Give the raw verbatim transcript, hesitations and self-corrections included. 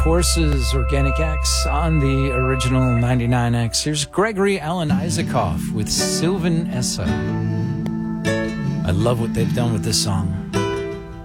Horses, Organic X on the original ninety-nine X. Here's Gregory Alan Isaacoff with Sylvan Essa. I love what they've done with this song.